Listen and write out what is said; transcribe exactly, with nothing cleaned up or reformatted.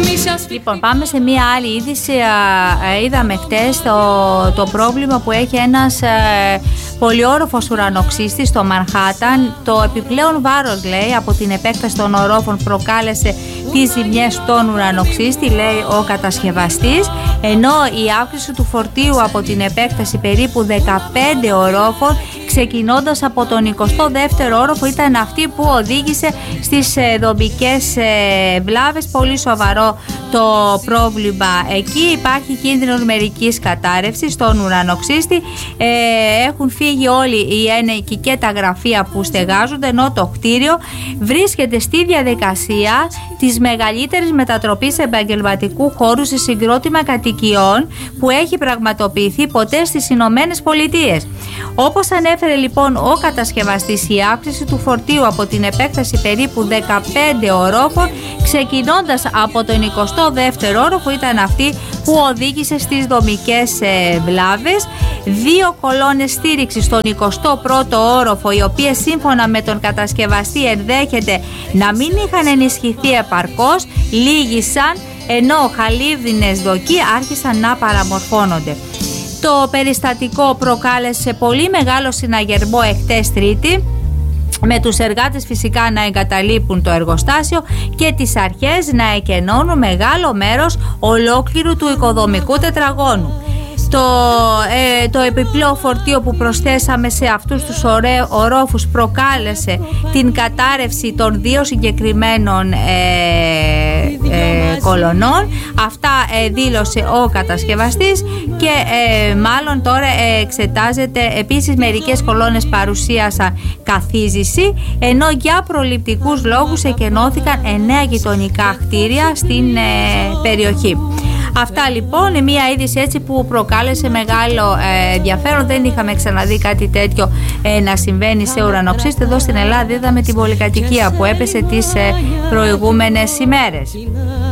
Λοιπόν, πάμε σε μία άλλη είδηση. Είδαμε χτες το, το πρόβλημα που έχει ένας ε, πολυόροφος ουρανοξύστης στο Μανχάταν. Το επιπλέον βάρος, λέει, από την επέκταση των ορόφων προκάλεσε τις ζημιές στον ουρανοξύστη, λέει ο κατασκευαστής, ενώ η αύξηση του φορτίου από την επέκταση περίπου δεκαπέντε ορόφων, ξεκινώντας από τον εικοστό δεύτερο όροφο, ήταν αυτή που οδήγησε στις ε, δομικές ε, βλάβες. Πολύ σοβαρό το πρόβλημα εκεί. Υπάρχει κίνδυνος μερικής κατάρρευσης στον ουρανοξύστη. Ε, έχουν φύγει όλοι οι ένεκοι και τα γραφεία που στεγάζονται, ενώ το κτίριο βρίσκεται στη διαδικασία της μεγαλύτερης μετατροπής επαγγελματικού χώρου σε συγκρότημα κατοικιών που έχει πραγματοποιηθεί ποτέ στις Ηνωμένες Πολιτείες. Όπως ανέφερε λοιπόν ο κατασκευαστής, η αύξηση του φορτίου από την επέκταση περίπου δεκαπέντε ορόφων, ξεκινώντας από τον εικοστό δεύτερο όροφο, ήταν αυτή που οδήγησε στις δομικές ε, βλάβες. Δύο κολόνες στήριξης στον εικοστό πρώτο όροφο, οι οποίες σύμφωνα με τον κατασκευαστή ενδέχεται να μην είχαν ενισχυθεί επαρκώς, λύγησαν, ενώ χαλίβδινες δοκοί άρχισαν να παραμορφώνονται. Το περιστατικό προκάλεσε πολύ μεγάλο συναγερμό εχθές Τρίτη, με τους εργάτες φυσικά να εγκαταλείπουν το εργοστάσιο και τις αρχές να εκενώνουν μεγάλο μέρος ολόκληρου του οικοδομικού τετραγώνου. Το, ε, το επιπλέον φορτίο που προσθέσαμε σε αυτούς τους ωραί, ορόφους προκάλεσε την κατάρρευση των δύο συγκεκριμένων ε, ε, κολονών. Αυτά ε, δήλωσε ο κατασκευαστής και ε, μάλλον τώρα ε, εξετάζεται. Επίσης μερικές κολόνες παρουσίασαν καθίζηση, ενώ για προληπτικούς λόγους εκενώθηκαν εννέα γειτονικά κτίρια στην ε, περιοχή. Αυτά λοιπόν, είναι μια είδηση έτσι που προκάλεσε μεγάλο ε, ενδιαφέρον. Δεν είχαμε ξαναδεί κάτι τέτοιο ε, να συμβαίνει σε ουρανοξύστη. Εδώ στην Ελλάδα είδαμε την πολυκατοικία που έπεσε τις ε, προηγούμενες ημέρες.